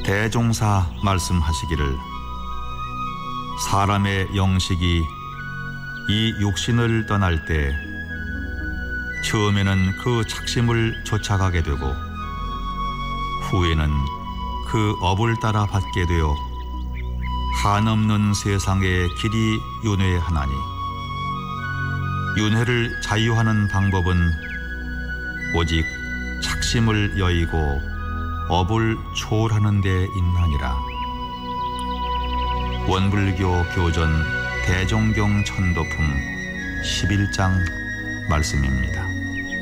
대종사 말씀하시기를 사람의 영식이 이 육신을 떠날 때 처음에는 그 착심을 쫓아가게 되고 후에는 그 업을 따라 받게 되어 한없는 세상의 길이 윤회하나니 윤회를 자유하는 방법은 오직 착심을 여의고 업을 초월하는 데 있나니라. 원불교 교전 대종경 천도품 11장 말씀입니다.